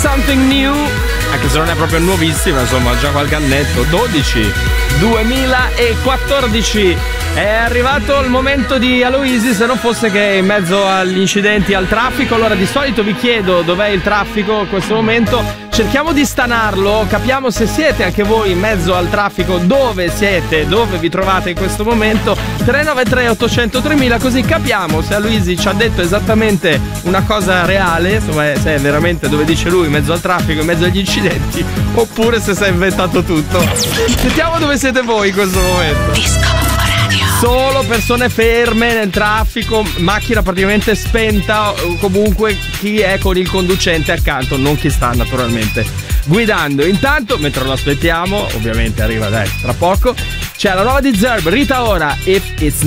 Something New, anche se non è proprio nuovissima, insomma, già qualche annetto. 2014. È arrivato il momento di Aloisi, se non fosse che in mezzo agli incidenti, al traffico. Allora, di solito vi chiedo dov'è il traffico in questo momento. Cerchiamo di stanarlo, capiamo se siete anche voi in mezzo al traffico, dove siete, dove vi trovate in questo momento. 393 800 3000, così capiamo se Aloisi ci ha detto esattamente una cosa reale, insomma, se è veramente dove dice lui, in mezzo al traffico, in mezzo agli incidenti, oppure se si è inventato tutto. Sentiamo dove siete voi in questo momento. Disco Radio. Solo persone ferme nel traffico, macchina praticamente spenta, comunque chi è con il conducente accanto, non chi sta naturalmente guidando. Intanto, mentre lo aspettiamo, ovviamente arriva, dai, tra poco, c'è la nuova di Zerb, Rita Ora, If It's